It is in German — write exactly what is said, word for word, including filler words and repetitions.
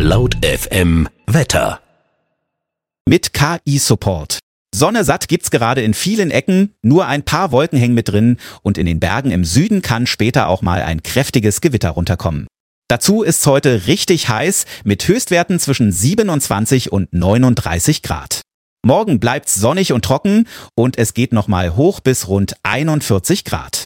Laut F M Wetter. Mit K I-Support. Sonne satt gibt's gerade in vielen Ecken, nur ein paar Wolken hängen mit drin und in den Bergen im Süden kann später auch mal ein kräftiges Gewitter runterkommen. Dazu ist's heute richtig heiß mit Höchstwerten zwischen siebenundzwanzig und neununddreißig Grad. Morgen bleibt's sonnig und trocken und es geht nochmal hoch bis rund einundvierzig Grad.